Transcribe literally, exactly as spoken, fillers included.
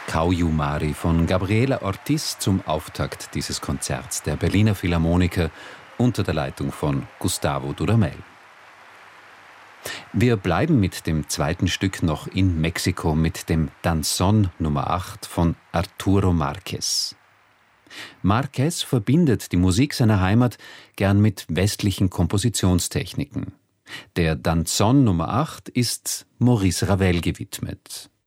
Caullú Mari von Gabriela Ortiz zum Auftakt dieses Konzerts der Berliner Philharmoniker unter der Leitung von Gustavo Dudamel. Wir bleiben mit dem zweiten Stück noch in Mexiko mit dem Danzón Nummer acht von Arturo Márquez. Márquez verbindet die Musik seiner Heimat gern mit westlichen Kompositionstechniken. Der Danzón Nummer acht ist Maurice Ravel gewidmet.